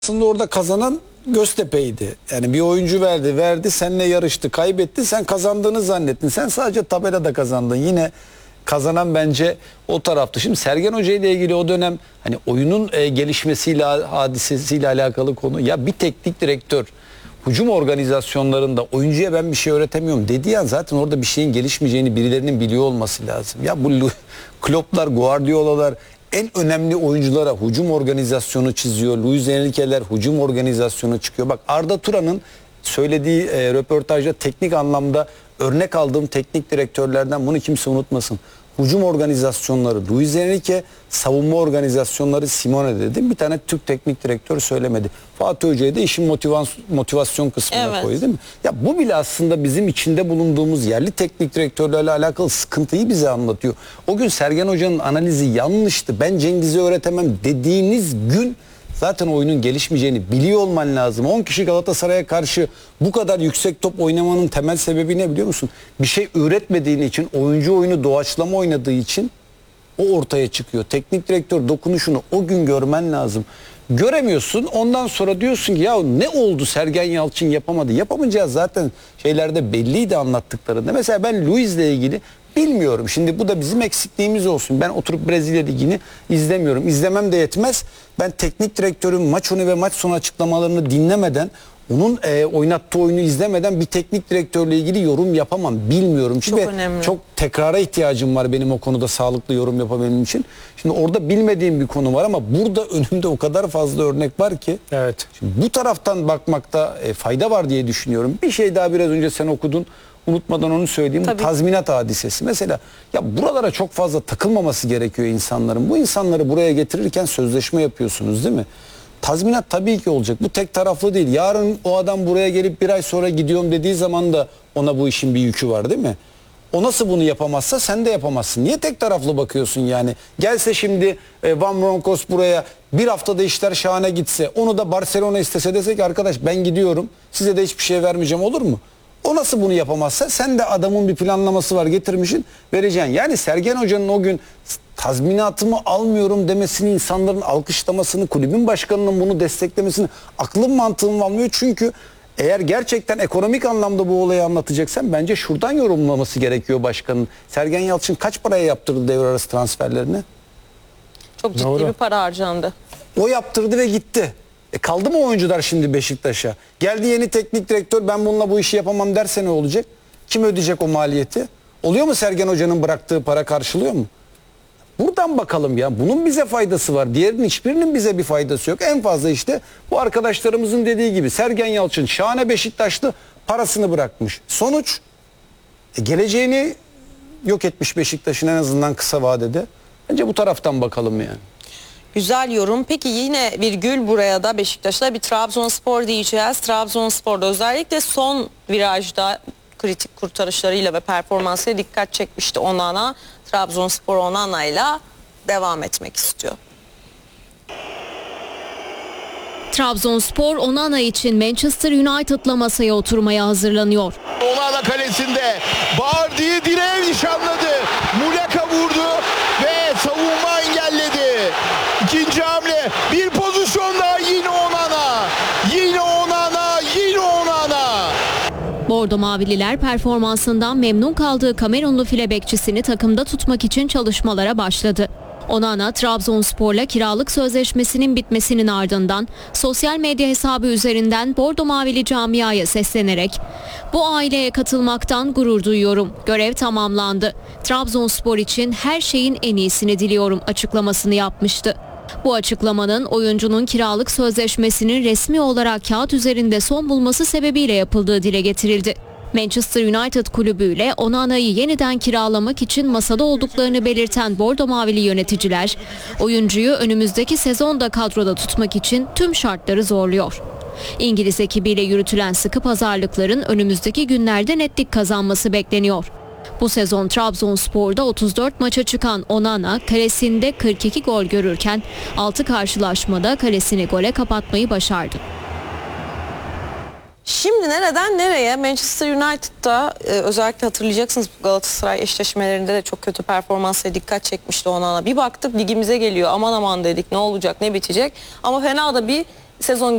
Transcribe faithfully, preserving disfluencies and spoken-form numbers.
Aslında orada kazanan Göztepe'ydi. Yani bir oyuncu verdi, verdi, seninle yarıştı, kaybetti. Sen kazandığını zannettin. Sen sadece tabelada kazandın. Yine kazanan bence o taraftı. Şimdi Sergen Hoca ile ilgili o dönem hani oyunun e, gelişmesiyle, hadisesiyle alakalı konu. Ya bir teknik direktör hücum organizasyonlarında oyuncuya ben bir şey öğretemiyorum dediği an zaten orada bir şeyin gelişmeyeceğini birilerinin biliyor olması lazım. Ya bu Klopp'lar, Guardiola'lar en önemli oyunculara hücum organizasyonu çiziyor. Luis Enrique'ler hücum organizasyonu çıkıyor. Bak Arda Turan'ın söylediği e, röportajda teknik anlamda örnek aldığım teknik direktörlerden bunu kimse unutmasın. Hücum organizasyonları Luis Enrique, savunma organizasyonları Simone dedi. Bir tane Türk teknik direktör söylemedi. Fatih Hoca'yı da işin motivasyon, motivasyon kısmına evet. koydu değil mi? Ya bu bile aslında bizim içinde bulunduğumuz yerli teknik direktörlerle alakalı sıkıntıyı bize anlatıyor. O gün Sergen Hoca'nın analizi yanlıştı. Ben Cengiz'e öğretemem dediğiniz gün zaten oyunun gelişmeyeceğini biliyor olman lazım. on kişi Galatasaray'a karşı bu kadar yüksek top oynamanın temel sebebi ne biliyor musun? Bir şey üretmediğin için, oyuncu oyunu doğaçlama oynadığı için o ortaya çıkıyor. Teknik direktör dokunuşunu o gün görmen lazım. Göremiyorsun. Ondan sonra diyorsun ki ya ne oldu Sergen Yalçın yapamadı. Yapamayacağı zaten şeylerde belliydi anlattıklarında. Mesela ben Luis'le ilgili bilmiyorum. Şimdi bu da bizim eksikliğimiz olsun. Ben oturup Brezilya Ligi'ni izlemiyorum. İzlemem de yetmez. Ben teknik direktörün maç önü ve maç sonu açıklamalarını dinlemeden, onun e, oynattığı oyunu izlemeden bir teknik direktörle ilgili yorum yapamam. Bilmiyorum. Çünkü çok önemli. Çok tekrara ihtiyacım var benim o konuda sağlıklı yorum yapabilmem için. Şimdi orada bilmediğim bir konu var ama burada önümde o kadar fazla örnek var ki. Evet. Şimdi bu taraftan bakmakta e, fayda var diye düşünüyorum. Bir şey daha biraz önce sen okudun. Unutmadan onu söyleyeyim. Bu tazminat hadisesi. Mesela ya buralara çok fazla takılmaması gerekiyor insanların. Bu insanları buraya getirirken sözleşme yapıyorsunuz değil mi? Tazminat tabii ki olacak. Bu tek taraflı değil. Yarın o adam buraya gelip bir ay sonra gidiyorum dediği zaman da ona bu işin bir yükü var değil mi? O nasıl bunu yapamazsa sen de yapamazsın. Niye tek taraflı bakıyorsun yani? Gelse şimdi e, Van Bronckhorst buraya bir haftada işler şahane gitse, onu da Barcelona istese, dese ki arkadaş ben gidiyorum, size de hiçbir şey vermeyeceğim, olur mu? O nasıl bunu yapamazsa sen de adamın bir planlaması var getirmişsin vereceksin. Yani Sergen Hoca'nın o gün tazminatımı almıyorum demesini, insanların alkışlamasını, kulübün başkanının bunu desteklemesini aklım mantığım almıyor. Çünkü eğer gerçekten ekonomik anlamda bu olayı anlatacaksan bence şuradan yorumlaması gerekiyor başkanın. Sergen Yalçın kaç paraya yaptırdı devre arası transferlerini? Çok ciddi Doğru. bir para harcandı. O yaptırdı ve gitti. E kaldı mı oyuncular şimdi Beşiktaş'a? Geldi yeni teknik direktör, ben bununla bu işi yapamam derse ne olacak? Kim ödeyecek o maliyeti? Oluyor mu Sergen Hoca'nın bıraktığı para karşılıyor mu? Buradan bakalım ya. Bunun bize faydası var. Diğerinin hiçbirinin bize bir faydası yok. En fazla işte bu arkadaşlarımızın dediği gibi Sergen Yalçın şahane Beşiktaşlı, parasını bırakmış. Sonuç e, geleceğini yok etmiş Beşiktaş'ın, en azından kısa vadede. Bence bu taraftan bakalım yani. Güzel yorum. Peki yine virgül buraya da Beşiktaş'ta bir Trabzonspor diyeceğiz. Trabzonspor'da özellikle son virajda kritik kurtarışlarıyla ve performansıyla dikkat çekmişti Onana. Trabzonspor Onana'yla devam etmek istiyor. Trabzonspor Onana için Manchester United'la masaya oturmaya hazırlanıyor. Onana kalesinde Bardi'yi direğe nişanladı. Muleka vurdu ve savunma engelledi. İkinci hamle, bir pozisyon daha, yine Onana. Yine Onana, yine Onana. Bordo Mavililer performansından memnun kaldığı Kamerunlu file bekçisini takımda tutmak için çalışmalara başladı. Onana, Trabzonspor'la kiralık sözleşmesinin bitmesinin ardından sosyal medya hesabı üzerinden Bordo Mavili camiaya seslenerek "Bu aileye katılmaktan gurur duyuyorum. Görev tamamlandı. Trabzonspor için her şeyin en iyisini diliyorum" açıklamasını yapmıştı. Bu açıklamanın oyuncunun kiralık sözleşmesinin resmi olarak kağıt üzerinde son bulması sebebiyle yapıldığı dile getirildi. Manchester United kulübüyle Onana'yı yeniden kiralamak için masada olduklarını belirten Bordo Mavili yöneticiler, oyuncuyu önümüzdeki sezonda kadroda tutmak için tüm şartları zorluyor. İngiliz ekibiyle yürütülen sıkı pazarlıkların önümüzdeki günlerde netlik kazanması bekleniyor. Bu sezon Trabzonspor'da otuz dört maça çıkan Onana kalesinde kırk iki gol görürken altı karşılaşmada kalesini gole kapatmayı başardı. Şimdi nereden nereye? Manchester United'da e, özellikle hatırlayacaksınız Galatasaray eşleşmelerinde de çok kötü performansla dikkat çekmişti Onana. Bir baktık ligimize geliyor, aman aman dedik, ne olacak ne bitecek, ama fena da bir sezon